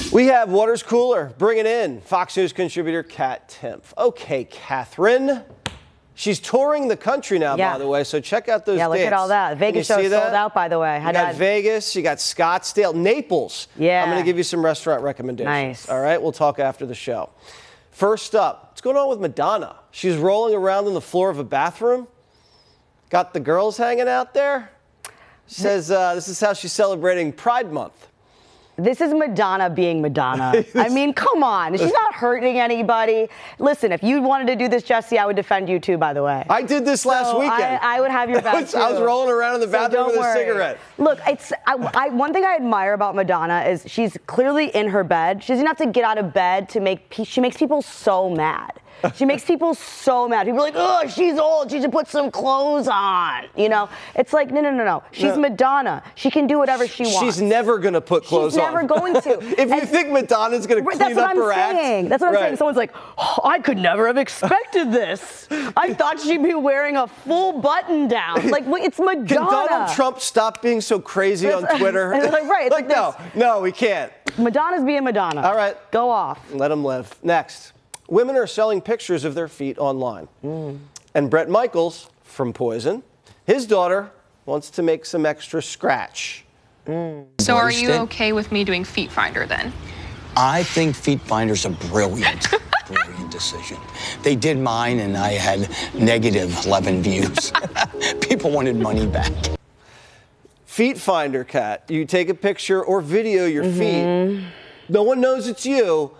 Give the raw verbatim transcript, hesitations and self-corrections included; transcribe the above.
We have Water's Cooler bringing in Fox News contributor Kat Timpf. Okay, Catherine. She's touring the country now, yeah. by the way, so check out those Yeah, look dates. at all that. Vegas show sold out, by the way. You got Vegas, you got Scottsdale, Naples. Yeah. I'm going to give you some restaurant recommendations. Nice. All right, we'll talk after the show. First up, what's going on with Madonna? She's rolling around on the floor of a bathroom. Got the girls hanging out there. Says uh, this is how she's celebrating Pride Month. This is Madonna being Madonna. I mean, come on. She's not hurting anybody. Listen, if you wanted to do this, Jesse, I would defend you too, by the way. I did this last so weekend. I, I would have your back I was, too. I was rolling around in the bathroom so with worry. a cigarette. Look, it's I, I, one thing I admire about Madonna is she's clearly in her bed. She doesn't have to get out of bed to make peace. She makes people so mad. She makes people so mad. People are like, oh, she's old. She should put some clothes on. You know, it's like, no, no, no, no. She's no. Madonna. She can do whatever she wants. She's never going to put clothes She's on. She's never going to. If and, you think Madonna's going to clean up I'm her saying. act. That's what I'm right. saying. Someone's like, oh, I could never have expected this. I thought she'd be wearing a full button down. Like, it's Madonna. Can Donald Trump stop being so crazy it's, on Twitter? Like, right. It's like, like no, this. no, we can't. Madonna's being Madonna. All right. Go off. Let him live. Next. Women are selling pictures of their feet online. Mm. And Bret Michaels from Poison, his daughter wants to make some extra scratch. Mm. So are you okay with me doing Feet Finder then? I think Feet Finder's a brilliant, brilliant decision. They did mine and I had negative eleven views. People wanted money back. Feet Finder, Kat. You take a picture or video your mm-hmm. feet. No one knows it's you.